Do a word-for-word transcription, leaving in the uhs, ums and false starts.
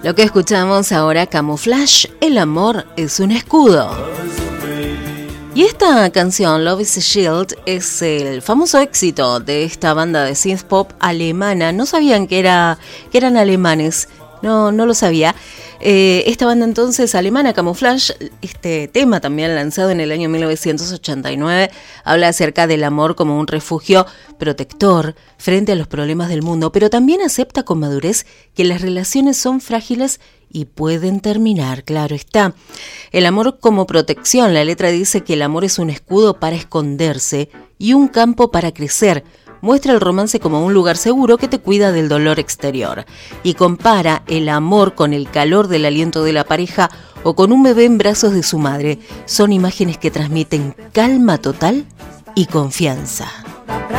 Lo que escuchamos ahora, Camouflage, el amor es un escudo. Y esta canción, Love is a Shield, es el famoso éxito de esta banda de synth pop alemana. No sabían que, era, que eran alemanes, no, no lo sabía. Eh, esta banda entonces alemana, Camouflage, este tema también lanzado en el año mil novecientos ochenta y nueve, habla acerca del amor como un refugio protector frente a los problemas del mundo, pero también acepta con madurez que las relaciones son frágiles y pueden terminar, claro está. El amor como protección, la letra dice que el amor es un escudo para esconderse y un campo para crecer. Muestra el romance como un lugar seguro que te cuida del dolor exterior y compara el amor con el calor del aliento de la pareja o con un bebé en brazos de su madre. Son imágenes que transmiten calma total y confianza.